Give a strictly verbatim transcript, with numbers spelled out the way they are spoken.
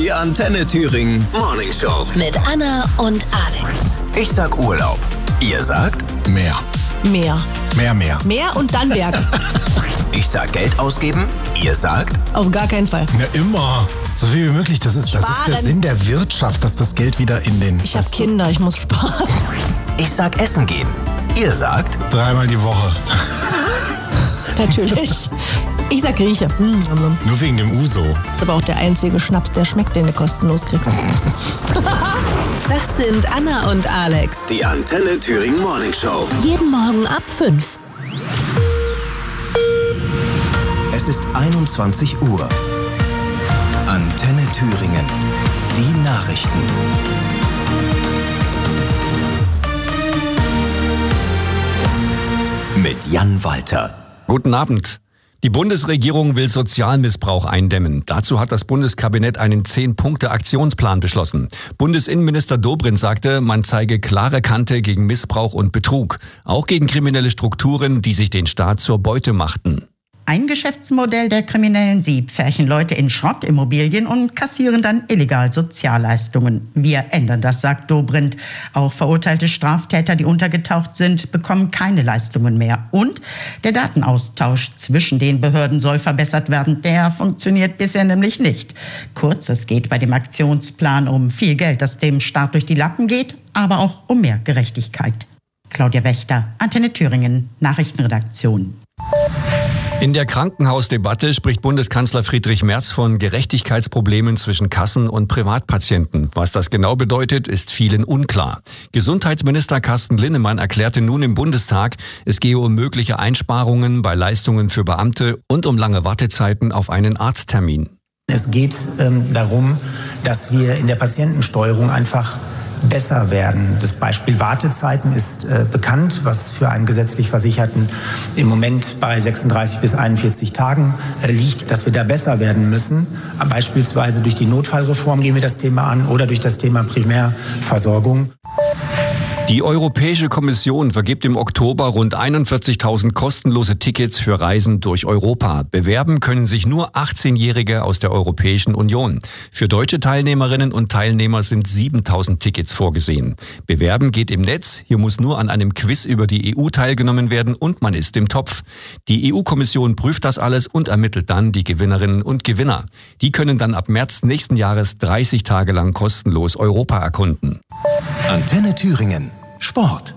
Die Antenne Thüringen Morning Show. Mit Anna und Alex. Ich sag Urlaub. Ihr sagt Mehr. Mehr. Mehr, mehr. Mehr und dann Berge. Ich sag Geld ausgeben. Ihr sagt Auf gar keinen Fall. Ja, immer. So viel wie möglich. Das ist, das ist der Sparen. Sinn der Wirtschaft, dass das Geld wieder in den... Ich habe Kinder, ich muss sparen. ich sag Essen gehen. Ihr sagt Dreimal die Woche. Natürlich. Ich sag Grieche. Hm, also. Nur wegen dem Uso. Das ist aber auch der einzige Schnaps, der schmeckt, den du kostenlos kriegst. Das sind Anna und Alex. die Antenne Thüringen Morning Show. Jeden Morgen ab fünf. Es ist einundzwanzig Uhr. Antenne Thüringen. Die Nachrichten. Mit Jan Walter. Guten Abend. Die Bundesregierung will Sozialmissbrauch eindämmen. Dazu hat das Bundeskabinett einen zehn-Punkte-Aktionsplan beschlossen. Bundesinnenminister Dobrindt sagte, man zeige klare Kante gegen Missbrauch und Betrug. Auch gegen kriminelle Strukturen, die sich den Staat zur Beute machten. Ein Geschäftsmodell der Kriminellen. Sie pferchen Leute in Schrottimmobilien und kassieren dann illegal Sozialleistungen. Wir ändern das, sagt Dobrindt. Auch verurteilte Straftäter, die untergetaucht sind, bekommen keine Leistungen mehr. Und der Datenaustausch zwischen den Behörden soll verbessert werden. Der funktioniert bisher nämlich nicht. Kurz, es geht bei dem Aktionsplan um viel Geld, das dem Staat durch die Lappen geht, aber auch um mehr Gerechtigkeit. Claudia Wächter, Antenne Thüringen, Nachrichtenredaktion. In der Krankenhausdebatte spricht Bundeskanzler Friedrich Merz von Gerechtigkeitsproblemen zwischen Kassen und Privatpatienten. Was das genau bedeutet, ist vielen unklar. Gesundheitsminister Carsten Linnemann erklärte nun im Bundestag, es gehe um mögliche Einsparungen bei Leistungen für Beamte und um lange Wartezeiten auf einen Arzttermin. Es geht ähm, darum, dass wir in der Patientensteuerung einfach besser werden. Das Beispiel Wartezeiten ist äh, bekannt, was für einen gesetzlich Versicherten im Moment bei sechsunddreißig bis einundvierzig Tagen äh, liegt, dass wir da besser werden müssen. Beispielsweise durch die Notfallreform gehen wir das Thema an oder durch das Thema Primärversorgung. Die Europäische Kommission vergibt im Oktober rund einundvierzigtausend kostenlose Tickets für Reisen durch Europa. Bewerben können sich nur achtzehnjährige aus der Europäischen Union. Für deutsche Teilnehmerinnen und Teilnehmer sind siebentausend Tickets vorgesehen. Bewerben geht im Netz. Hier muss nur an einem Quiz über die E U teilgenommen werden und man ist im Topf. Die E U-Kommission prüft das alles und ermittelt dann die Gewinnerinnen und Gewinner. Die können dann ab März nächsten Jahres dreißig Tage lang kostenlos Europa erkunden. Antenne Thüringen. Sport.